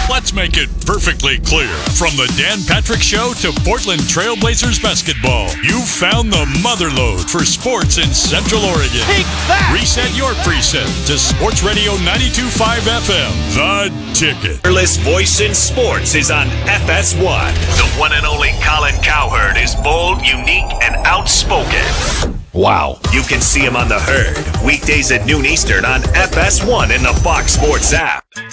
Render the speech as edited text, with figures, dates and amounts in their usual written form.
Let's make it perfectly clear. From the Dan Patrick Show to Portland Trailblazers basketball, you've found the motherlode for sports in Central Oregon. Take that! Reset your preset to Sports Radio 92.5 FM. The Ticket. Fearless voice in sports is on FS1. The one and only Colin Cowherd is bold, unique, and outspoken. Wow. You can see him on The Herd, weekdays at noon Eastern on FS1 and the Fox Sports app.